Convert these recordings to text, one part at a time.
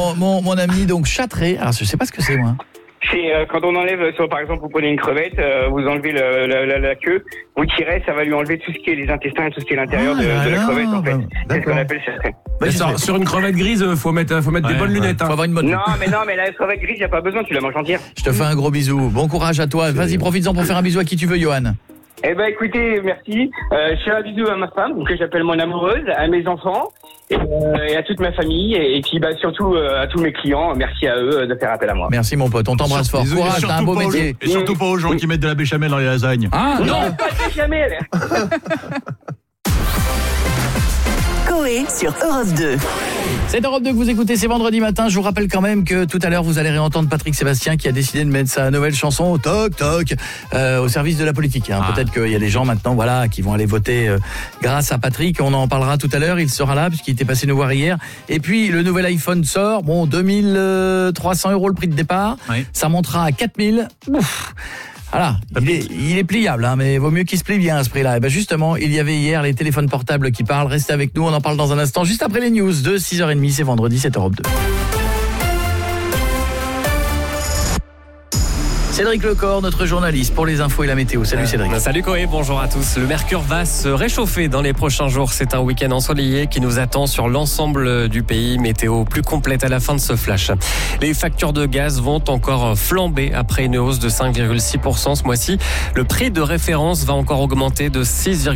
mon ami, donc châtré. Alors, je sais pas ce que c'est, moi. C'est quand on enlève, par exemple, vous prenez une crevette, vous enlevez la queue, vous tirez, ça va lui enlever tout ce qui est les intestins et tout ce qui est l'intérieur de la crevette, en fait. C'est ce qu'on appelle châtré. Sur une crevette grise, faut mettre des bonnes lunettes. Faut avoir une bonne... Non, mais la crevette grise, y a pas besoin, tu la manges entière. Je te fais un gros bisou. Bon courage à toi. Vas-y, profites-en pour faire un bisou à qui tu veux, Johan. Eh ben, écoutez, merci. Je fais un bisou à ma femme, que j'appelle mon amoureuse, à mes enfants, et à toute ma famille, et puis surtout à tous mes clients. Merci à eux de faire appel à moi. Merci mon pote, on t'embrasse fort. Courage, t'as un beau métier. Et surtout pas aux gens qui mettent de la béchamel dans les lasagnes. Ah non, pas de béchamel. Coé sur Europe 2. C'est Europe 2 que vous écoutez, c'est vendredi matin. Je vous rappelle quand même que tout à l'heure, vous allez réentendre Patrick Sébastien qui a décidé de mettre sa nouvelle chanson Toc Toc au service de la politique. Peut-être qu'il y a des gens maintenant qui vont aller voter grâce à Patrick. On en parlera tout à l'heure, il sera là puisqu'il était passé nous voir hier. Et puis, le nouvel iPhone sort. 2300 € le prix de départ. Oui. Ça montera à 4000. Ouf. Voilà, il est pliable, mais vaut mieux qu'il se plie bien à ce prix-là. Et ben justement, il y avait hier les téléphones portables qui parlent. Restez avec nous, on en parle dans un instant, juste après les news de 6h30, c'est vendredi, c'est Europe 2. Cédric Lecor, notre journaliste pour les infos et la météo. Salut Cédric. Salut Coé, bonjour à tous. Le mercure va se réchauffer dans les prochains jours. C'est un week-end ensoleillé qui nous attend sur l'ensemble du pays. Météo plus complète à la fin de ce flash. Les factures de gaz vont encore flamber après une hausse de 5,6% ce mois-ci. Le prix de référence va encore augmenter de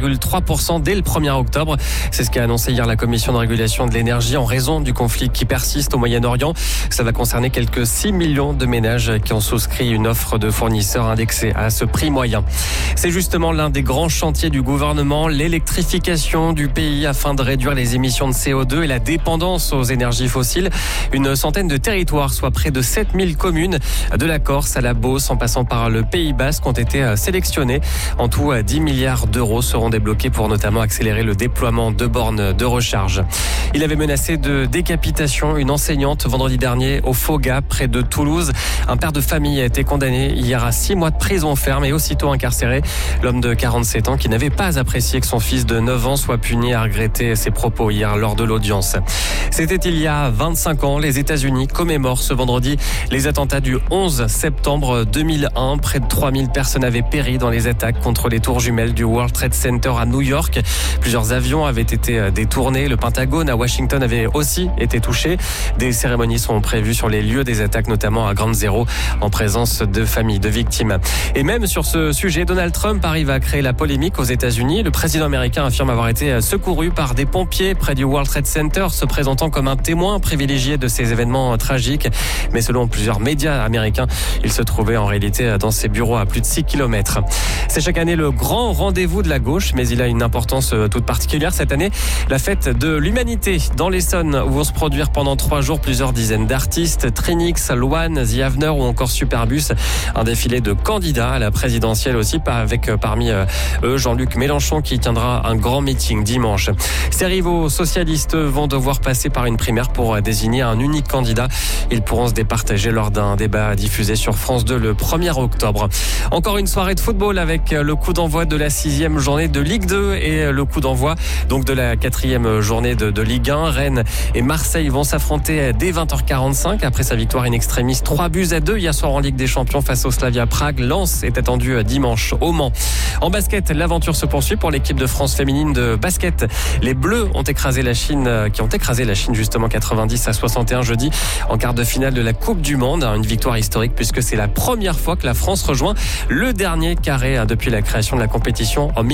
6,3% dès le 1er octobre. C'est ce qu'a annoncé hier la Commission de régulation de l'énergie en raison du conflit qui persiste au Moyen-Orient. Ça va concerner quelques 6 millions de ménages qui ont souscrit une offre de fournisseurs indexés à ce prix moyen. C'est justement l'un des grands chantiers du gouvernement, l'électrification du pays afin de réduire les émissions de CO2 et la dépendance aux énergies fossiles. Une centaine de territoires, soit près de 7000 communes, de la Corse à la Beauce en passant par le Pays Basque, ont été sélectionnés. En tout, 10 milliards d'euros seront débloqués pour notamment accélérer le déploiement de bornes de recharge. Il avait menacé de décapitation une enseignante vendredi dernier au Foga, près de Toulouse. Un père de famille a été condamné hier à 6 mois de prison ferme et aussitôt incarcéré. L'homme de 47 ans qui n'avait pas apprécié que son fils de 9 ans soit puni a regretté ses propos hier lors de l'audience. C'était il y a 25 ans. Les États-Unis commémorent ce vendredi les attentats du 11 septembre 2001. Près de 3000 personnes avaient péri dans les attaques contre les tours jumelles du World Trade Center à New York. Plusieurs avions avaient été détournés. Le Pentagone à Washington avait aussi été touché. Des cérémonies sont prévues sur les lieux des attaques, notamment à Ground Zero, en présence de familles de victimes. Et même sur ce sujet, Donald Trump arrive à créer la polémique aux États-Unis. Le président américain affirme avoir été secouru par des pompiers près du World Trade Center, se présentant comme un témoin privilégié de ces événements tragiques. Mais selon plusieurs médias américains, il se trouvait en réalité dans ses bureaux à plus de 6 km. C'est chaque année le grand rendez-vous de la gauche, mais il a une importance toute particulière cette année. La fête de l'humanité dans l'Essonne, où vont se produire pendant 3 jours plusieurs dizaines d'artistes. Trinix, Loane, The Avener ou encore Superbus. Un défilé de candidats à la présidentielle aussi, avec parmi eux Jean-Luc Mélenchon qui tiendra un grand meeting dimanche. Ses rivaux socialistes vont devoir passer par une primaire pour désigner un unique candidat. Ils pourront se départager lors d'un débat diffusé sur France 2 le 1er octobre. Encore une soirée de football avec le coup d'envoi de la 6e journée de Ligue 2 et le coup d'envoi donc de la 4e journée de Ligue 1. Rennes et Marseille vont s'affronter dès 20h45 après sa victoire in extremis 3-2 hier soir en Ligue des Champions face au Slavia Prague. Lens est attendu dimanche au Mans. En basket, l'aventure se poursuit pour l'équipe de France féminine de basket. Les Bleus ont écrasé la Chine justement 90-61 jeudi en quart de finale de la Coupe du Monde. Une victoire historique puisque c'est la première fois que la France rejoint le dernier carré depuis la création de la compétition en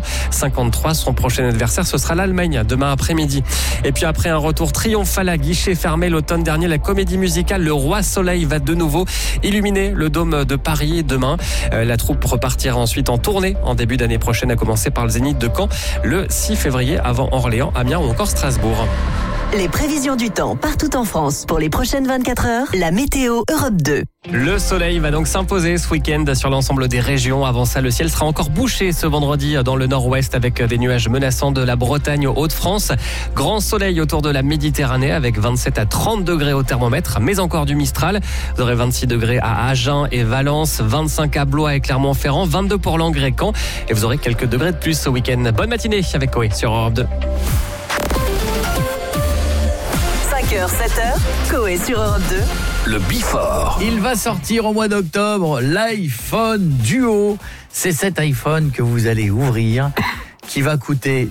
1953. Son prochain adversaire, ce sera l'Allemagne demain après-midi. Et puis après un retour triomphal à guichet fermé l'automne dernier, la comédie musicale Le Roi Soleil va de nouveau illuminer le dôme de Paris demain. La troupe repartira ensuite en tournée en début d'année prochaine, à commencer par le Zénith de Caen le 6 février avant Orléans, Amiens ou encore Strasbourg. Les prévisions du temps partout en France pour les prochaines 24 heures, la météo Europe 2. Le soleil va donc s'imposer ce week-end sur l'ensemble des régions. Avant ça, le ciel sera encore bouché ce vendredi dans le nord-ouest avec des nuages menaçants de la Bretagne aux Hauts-de-France. Grand soleil autour de la Méditerranée avec 27 à 30 degrés au thermomètre, mais encore du Mistral. Vous aurez 26 degrés à Agen et Valence, 25 à Blois et Clermont-Ferrand, 22 pour Langres et Caen. Et vous aurez quelques degrés de plus ce week-end. Bonne matinée avec Coé sur Europe 2. 5h, 7h, Coé sur Europe 2. Le Before. Il va sortir au mois d'octobre l'iPhone Duo. C'est cet iPhone que vous allez ouvrir qui va coûter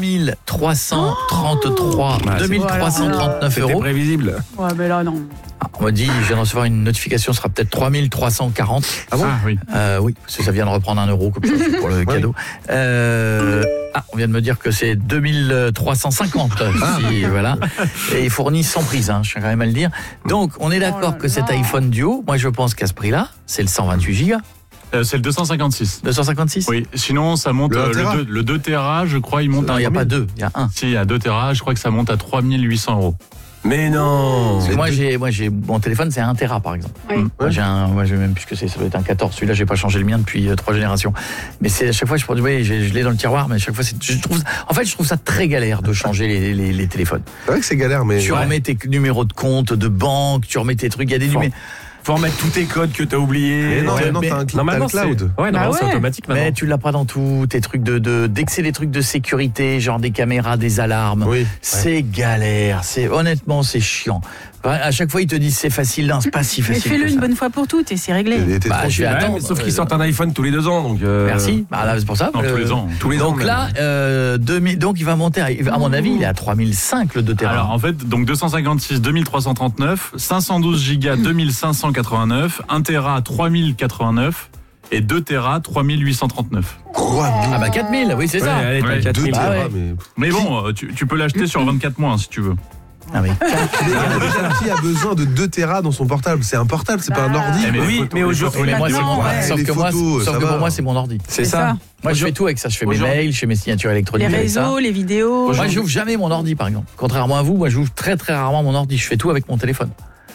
2339 C'était euros. prévisible. Ouais, mais là, non. On m'a dit, je viens de recevoir une notification, ce sera peut-être 3340. Ah bon? Oui. Oui, parce que ça vient de reprendre 1 euro comme ça pour le cadeau. On vient de me dire que c'est 2350. Voilà. Et ils fournissent sans prise, je tiens quand même à le dire. Donc, on est d'accord que cet iPhone Duo, moi je pense qu'à ce prix-là, c'est le 128 Go. C'est le 256. 256 ? Oui, sinon ça monte le 2 Tera, je crois, il monte Non, il n'y a pas 2, il y a 1. Si, il y a 2 Tera, je crois que ça monte à 3800 euros. Mais non. Parce que moi j'ai mon téléphone, c'est 1 Tera par exemple. Oui. Moi j'ai même plus que ça doit être un 14. Celui-là, j'ai pas changé le mien depuis 3 générations. Mais c'est à chaque fois je l'ai dans le tiroir, mais à chaque fois je trouve ça très galère de changer les téléphones. C'est vrai que c'est galère, mais Tu remets tes numéros de compte, de banque, tu remets tes trucs, il y a des numéros. Faut remettre tous tes codes que t'as oubliés. Mais non, t'as un Normalement, cloud. c'est automatique maintenant. Mais tu l'as pas dans tout, tes trucs dès que c'est des trucs de sécurité, genre des caméras, des alarmes, c'est galère, honnêtement c'est chiant. À chaque fois ils te disent c'est facile, non c'est pas si facile. Mais fais-le une bonne fois pour toutes et c'est réglé. Je vais attendre. Sauf qu'ils sortent un iPhone tous les 2 ans. Donc Merci, là, c'est pour ça. Non, tous les ans. Donc là, donc il va monter, à mon avis il est à 3005 le 2 Tera. Alors en fait, donc 256, 2339, 512 Go, 2589, 1 Tera, 3089 et 2 Tera, 3839. Quoi? 4000, oui c'est ça. allez, Ouais. 4000. 2 Tera, Mais bon, tu peux l'acheter sur 24 mois si tu veux. Ah, mais déjà, qui a besoin de 2 Tera dans son portable? C'est un portable, c'est pas un ordi. Mais aujourd'hui, mais moi, c'est Non, sauf les que moi, photos, sauf ça que va. pour moi c'est mon ordi. c'est ça. Moi je fais tout avec ça, je fais mes mails, je fais mes signatures Les électroniques avec ça. réseaux, les vidéos. Moi j'ouvre jamais mon ordi par exemple. Contrairement à vous, moi j'ouvre très très rarement mon ordi, je fais tout avec mon téléphone.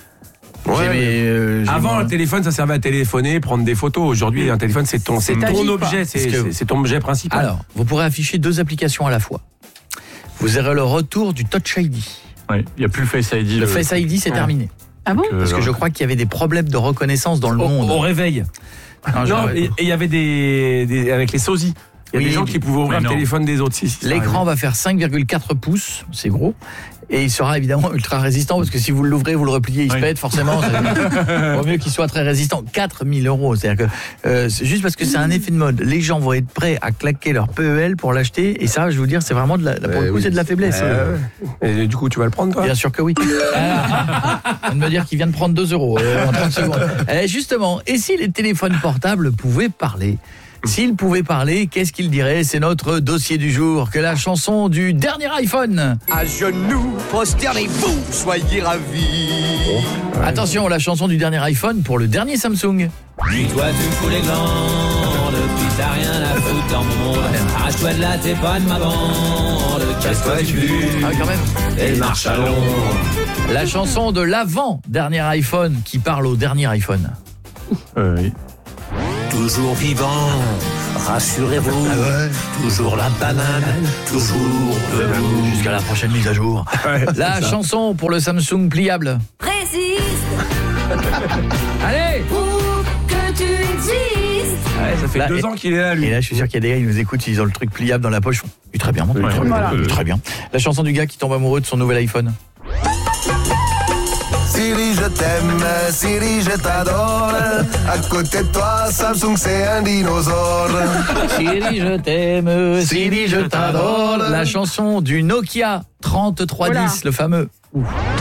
Avant, le téléphone, ça servait à téléphoner, prendre des photos. Aujourd'hui, un téléphone, c'est ton objet, c'est ton objet principal. Alors, vous pourrez afficher 2 applications à la fois. Vous aurez le retour du Touch ID. Oui, il n'y a plus le Face ID. Le Face ID, c'est terminé. Ah bon? Parce que je crois qu'il y avait des problèmes de reconnaissance dans le monde. Au réveil. Non, et il y avait des avec les sosies. Il y a des gens qui pouvaient ouvrir le téléphone des autres. L'écran va faire 5,4 pouces, c'est gros. Et il sera évidemment ultra résistant parce que si vous l'ouvrez, vous le repliez, il se pète forcément. Vaut mieux qu'il soit très résistant. 4000 €. C'est-à-dire que c'est juste parce que c'est un effet de mode. Les gens vont être prêts à claquer leur PEL pour l'acheter. Et ça, je vais vous dire, c'est vraiment pour le coup, c'est de la faiblesse. Et du coup, tu vas le prendre, toi? Bien sûr que oui. On vient de me dire qu'il vient de prendre 2 € en 30 secondes. Justement, et si les téléphones portables pouvaient parler? S'il pouvait parler, qu'est-ce qu'il dirait? C'est notre dossier du jour, que la chanson du dernier iPhone. À genoux, prosternez-vous, soyez ravis. Attention, la chanson du dernier iPhone pour le dernier Samsung. Dis-toi, tu fous les glandes, puis t'as rien à foutre dans mon monde. Arrache-toi de là, t'es pas de ma bande. Casse-toi du cul, Quand même. et marche à l'ombre. La chanson de l'avant-dernier iPhone qui parle au dernier iPhone. Oui. Toujours vivant, rassurez-vous. Toujours la banane, toujours debout. Jusqu'à la prochaine mise à jour. La chanson pour le Samsung pliable. Résiste Allez! pour que tu existes. Ça fait Là, 2 ans qu'il est là, lui. Et là, je suis sûr qu'il y a des gars qui nous écoutent, ils ont le truc pliable dans la poche. Oui, très bien, très bien. La chanson du gars qui tombe amoureux de son nouvel iPhone. Siri, je t'aime, Siri, je t'adore. À côté de toi, Samsung, c'est un dinosaure. Siri, je t'aime, Siri, je t'adore. La chanson du Nokia 3310, le fameux.